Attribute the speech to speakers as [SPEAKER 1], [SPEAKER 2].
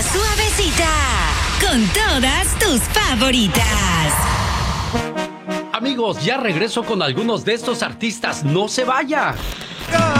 [SPEAKER 1] suavecita, con todas tus favoritas.
[SPEAKER 2] Amigos, ya regreso con algunos de estos artistas. ¡No se vaya!